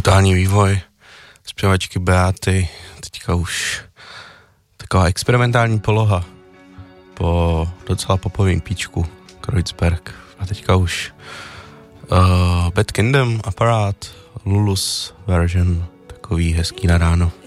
brutální vývoj zpěvačky Beaty, teďka už taková experimentální poloha po docela popovým píčku Kreuzberg a teďka už Bad Kingdom, Aparát, Lulus version, takový hezký na ráno.